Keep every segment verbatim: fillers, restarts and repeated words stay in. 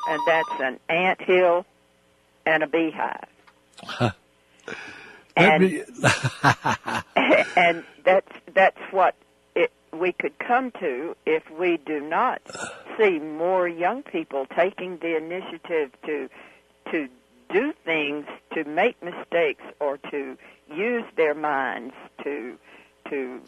and that's an anthill and a beehive. and, me... and that's that's what it, we could come to if we do not see more young people taking the initiative to to do things, to make mistakes, or to use their minds to to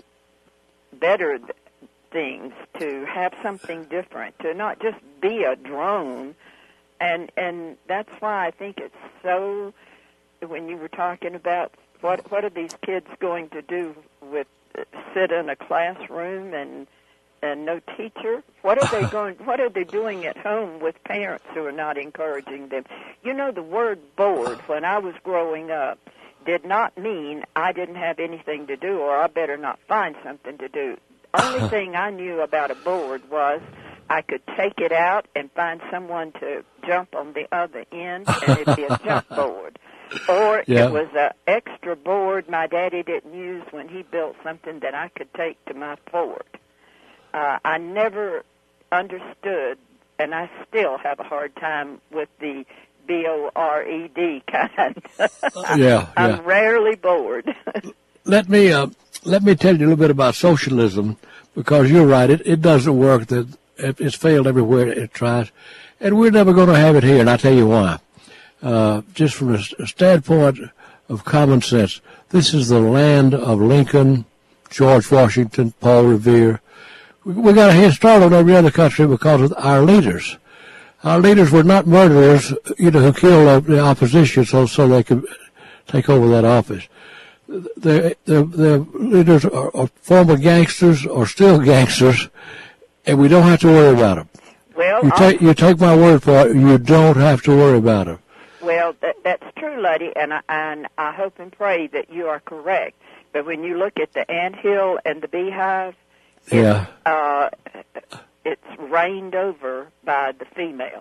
better things, to have something different, to not just be a drone. And and that's why I think it's so, when you were talking about what what are these kids going to do with, sit in a classroom and and no teacher? What are they going, what are they doing at home with parents who are not encouraging them? You know, the word bored, when I was growing up, did not mean I didn't have anything to do or I better not find something to do. Only thing I knew about a board was I could take it out and find someone to jump on the other end, and it'd be a jump board. Or yeah. it was an extra board my daddy didn't use when he built something that I could take to my fort. Uh, I never understood, and I still have a hard time with the B O R E D kind. yeah, yeah. I'm rarely bored. Let me uh, let me tell you a little bit about socialism, because you're right. It it doesn't work. That it's failed everywhere it tries, and we're never going to have it here. And I'll tell you why. Uh, just from a standpoint of common sense, this is the land of Lincoln, George Washington, Paul Revere. We, we got a head start on every other country because of our leaders. Our leaders were not murderers, you know, who killed the opposition so so they could take over that office. The the, the leaders are, are former gangsters or still gangsters, and we don't have to worry about them. Well, you take you take my word for it. You don't have to worry about them. Well, that, that's true, Luddy, and I, and I hope and pray that you are correct. But when you look at the anthill and the beehive, yeah, it's, uh, it's reigned over by the female.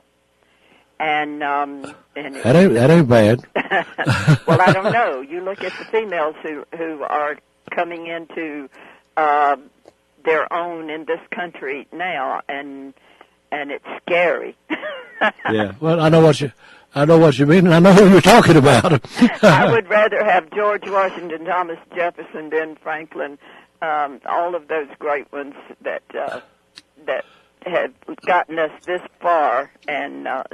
And, um, and that ain't that ain't bad. Well, I don't know. You look at the females who who are coming into uh, their own in this country now, and and it's scary. Yeah. Well, I know what you I know what you mean, and I know who you're talking about. I would rather have George Washington, Thomas Jefferson, Ben Franklin, um, all of those great ones that uh, that have gotten us this far, and. Uh,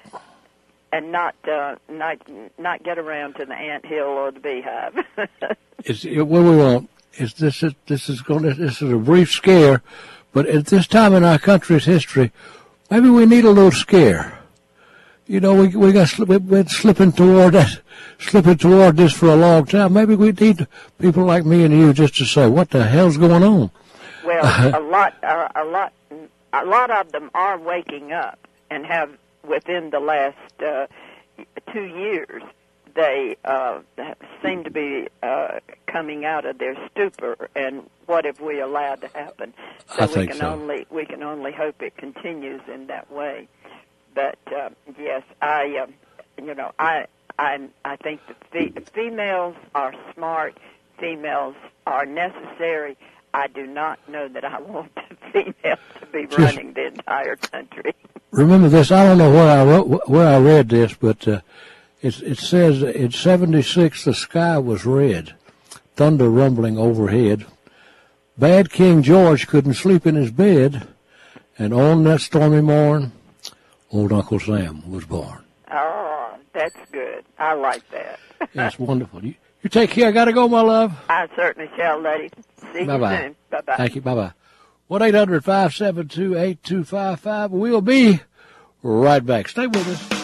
And not uh, not not get around to the anthill or the beehive. It's what we want. Is this is this is going to, this is a brief scare, but at this time in our country's history, maybe we need a little scare. You know, we we got we've been slipping toward that, slipping toward this for a long time. Maybe we need people like me and you just to say, "What the hell's going on?" Well, a lot uh, a lot a lot of them are waking up and have. Within the last uh, two years, they uh, seem to be uh, coming out of their stupor. And what have we allowed to happen? So I we think can so. only we can only hope it continues in that way. But uh, yes, I uh, you know I I I think the fe- females are smart. Females are necessary. I do not know that I want the females to be Just, running the entire country. Remember this. I don't know where I wrote, where I read this, but uh, it, it says in seventy-six the sky was red, thunder rumbling overhead. Bad King George couldn't sleep in his bed, and on that stormy morn, old Uncle Sam was born. Oh, that's good. I like that. That's wonderful. You, you take care. I got to go, my love. I certainly shall, lady. See Bye-bye. you soon. Bye-bye. Thank you. Bye-bye. one eight hundred five seven two eight two five five. We'll be right back. Stay with us.